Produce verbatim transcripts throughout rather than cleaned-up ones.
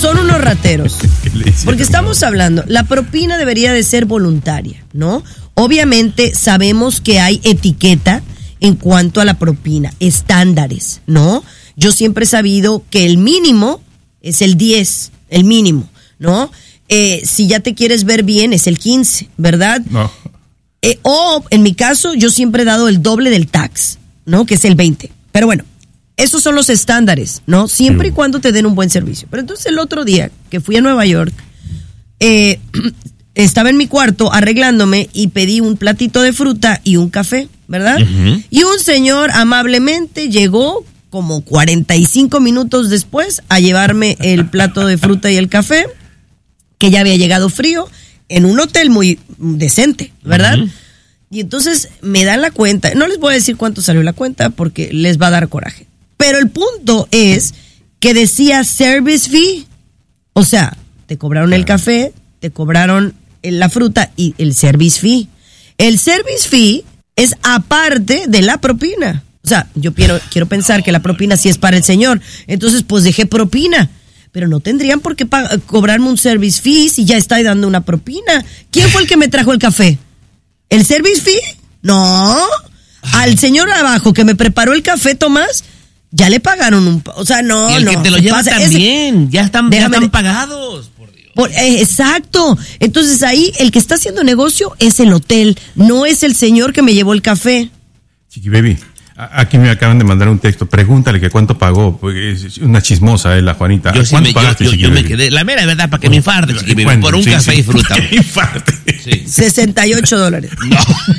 son unos rateros. Porque estamos hablando, la propina debería de ser voluntaria, ¿no? Obviamente sabemos que hay etiqueta en cuanto a la propina, estándares, ¿no? Yo siempre he sabido que el mínimo es el diez, el mínimo, ¿no? Eh, si ya te quieres ver bien es el quince, ¿verdad? No. Eh, o en mi caso yo siempre he dado el doble del tax, ¿no? Que es el veinte. Pero bueno, esos son los estándares, ¿no? Siempre y cuando te den un buen servicio. Pero entonces el otro día que fui a Nueva York, eh, estaba en mi cuarto arreglándome y pedí un platito de fruta y un café, ¿verdad? Uh-huh. Y un señor amablemente llegó como cuarenta y cinco minutos después a llevarme el plato de fruta y el café, que ya había llegado frío, en un hotel muy decente, ¿verdad? Uh-huh. Y entonces me dan la cuenta, no les voy a decir cuánto salió la cuenta porque les va a dar coraje, pero el punto es que decía service fee, o sea, te cobraron el café, te cobraron la fruta y el service fee. El service fee es aparte de la propina. O sea, yo quiero, quiero pensar que la propina sí es para el señor. Entonces, pues dejé propina. Pero no tendrían por qué pa- cobrarme un service fee si ya estoy dando una propina. ¿Quién fue el que me trajo el café? ¿El service fee? No. Al señor abajo que me preparó el café, Tomás, ya le pagaron un... O sea, no, y el no. que te lo lleva pasa. también. Ese, ya están, ya están pagados. Por, eh, exacto. Entonces ahí el que está haciendo negocio es el hotel, no es el señor que me llevó el café. Chiqui Baby, aquí me acaban de mandar un texto. Pregúntale que cuánto pagó. Porque es una chismosa, eh, la Juanita. Yo sí ¿Cuánto me, pagaste, yo, yo, Chiqui yo Baby? me quedé. La mera verdad, para que me infarte, Chiqui Baby. Bueno, Por un sí, café sí, y fruta. Que infarte. Sí. sesenta y ocho dólares. No.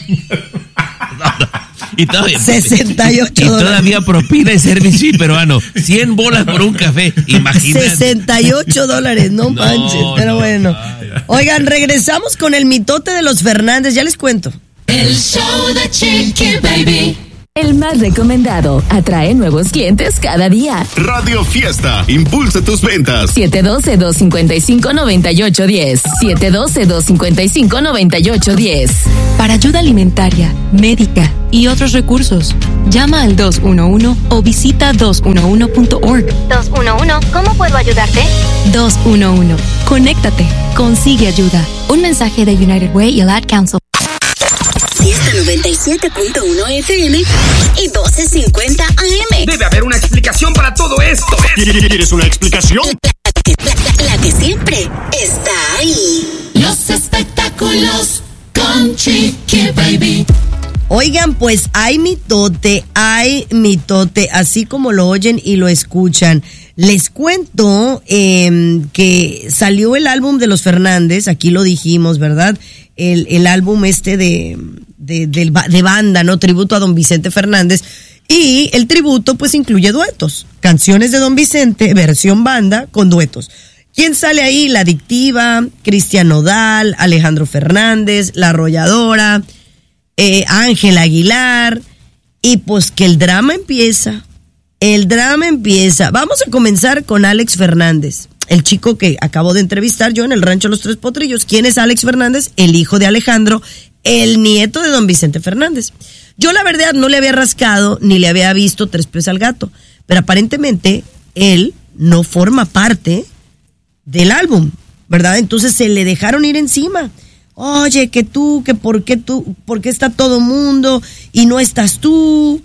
no, no. Y todavía, sesenta y ocho y dólares. todavía propina y servicio sí, peruano. cien bolas por un café. Imagínate. sesenta y ocho dólares, no, no manches. Pero no, bueno. ay. Oigan, regresamos con el mitote de los Fernández. Ya les cuento. El show de Chiqui Baby. El más recomendado atrae nuevos clientes cada día. Radio Fiesta, impulsa tus ventas. siete uno dos, dos cinco cinco, nueve ocho uno cero. siete uno dos, dos cinco cinco, nueve ocho uno cero. Para ayuda alimentaria, médica y otros recursos, llama al dos uno uno o visita dos uno uno punto org. dos uno uno, ¿cómo puedo ayudarte? dos uno uno, conéctate, consigue ayuda. Un mensaje de United Way y el Ad Council. Fiesta noventa y siete punto uno F M y doce cincuenta A M. Debe haber una explicación para todo esto. ¿Quieres una explicación? La que, la, la que siempre está ahí. Los espectáculos con Chiqui Baby. Oigan, pues hay mitote, hay mitote, así como lo oyen y lo escuchan. Les cuento eh, que salió el álbum de los Fernández, aquí lo dijimos, ¿verdad? El, el álbum este de, de, de, de banda, ¿no? Tributo a Don Vicente Fernández. Y el tributo pues incluye duetos, canciones de Don Vicente, versión banda con duetos. ¿Quién sale ahí? La Adictiva, Cristian Nodal, Alejandro Fernández, La Arrolladora, eh, Ángel Aguilar. Y pues que el drama empieza, el drama empieza. Vamos a comenzar con Alex Fernández, el chico que acabo de entrevistar yo en el Rancho Los Tres Potrillos. ¿Quién es Alex Fernández? El hijo de Alejandro, el nieto de Don Vicente Fernández. Yo la verdad no le había rascado ni le había visto tres pies al gato, pero aparentemente él no forma parte del álbum, ¿verdad? Entonces se le dejaron ir encima. Oye, que tú, que por qué tú, por qué está todo mundo y no estás tú.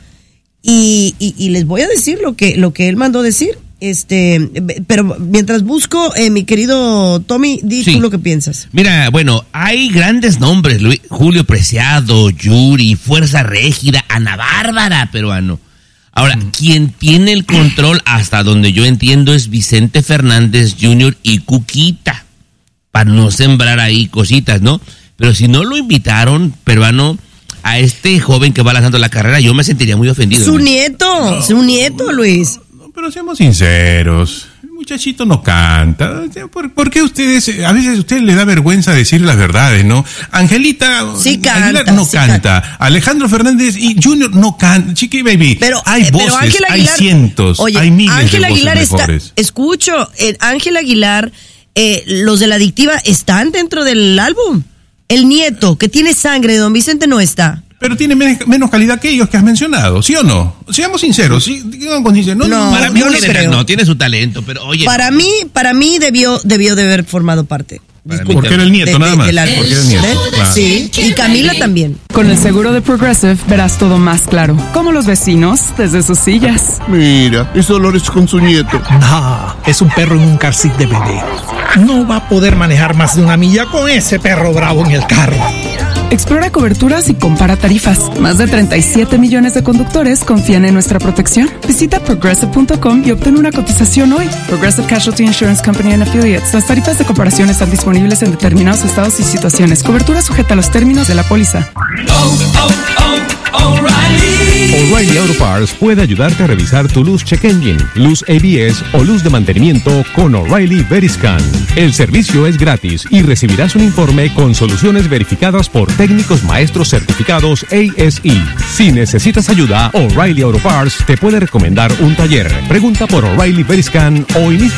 Y, y, y les voy a decir lo que, lo que él mandó decir. Este, pero mientras busco, eh, mi querido Tommy, di sí. tú lo que piensas. Mira, bueno, hay grandes nombres, Luis, Julio Preciado, Yuri, Fuerza Régida, Ana Bárbara, peruano. Ahora, mm. quien tiene el control, hasta donde yo entiendo, es Vicente Fernández junior y Cuquita, para no sembrar ahí cositas, ¿no? Pero si no lo invitaron, peruano, a este joven que va lanzando la carrera, yo me sentiría muy ofendido. Su ¿no? nieto, no. su nieto, Luis. Pero seamos sinceros, el muchachito no canta. ¿Por, ¿Por qué ustedes, a veces a ustedes les da vergüenza decir las verdades, no? Angelita sí canta, Aguilar no sí canta. canta, Alejandro Fernández y Junior no canta, Chiqui Baby. Pero hay eh, voces, pero Ángel Aguilar, hay cientos, oye, hay miles Ángel de voces Aguilar mejores. Está, escucho, eh, Ángel Aguilar, eh, los de La Adictiva están dentro del álbum. El nieto, que tiene sangre de Don Vicente, no está. pero tiene men- menos calidad que ellos que has mencionado, ¿sí o no? Seamos sinceros, ¿sí? Digan con sinceridad. No, No, no, Para mí yo no tiene, creo. no, tiene su talento, pero oye. Para mí, para mí debió, debió de haber formado parte. Para mí porque era el nieto de- nada de- más. del álbum. Porque era el nieto. ¿Eh? Claro. Sí, y Camila también. Con el seguro de Progressive verás todo más claro, como los vecinos desde sus sillas. Mira, es Dolores con su nieto. No, es un perro en un car seat de bebé. No va a poder manejar más de una milla con ese perro bravo en el carro. Explora coberturas y compara tarifas. Más de treinta y siete millones de conductores confían en nuestra protección. Visita progressive punto com y obtén una cotización hoy. Progressive Casualty Insurance Company and Affiliates. Las tarifas de comparación están disponibles en determinados estados y situaciones. Cobertura sujeta a los términos de la póliza. O'Reilly Auto Parts puede ayudarte a revisar tu luz check engine, luz A B S o luz de mantenimiento con O'Reilly Veriscan. El servicio es gratis y recibirás un informe con soluciones verificadas por técnicos maestros certificados A S E. Si necesitas ayuda, O'Reilly Auto Parts te puede recomendar un taller. Pregunta por O'Reilly Veriscan o inicia